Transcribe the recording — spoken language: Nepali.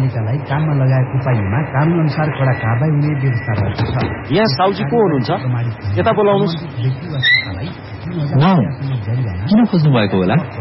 नगरपालिकालाई काममा लगाएको पाइएमा कानून अनुसार कडा कारबाही हुने व्यवस्था रहेको छ। यहाँ साउजी को हुनुहुन्छ? यता बोलाउनुहोस्। किन खोज्नु भएको होला?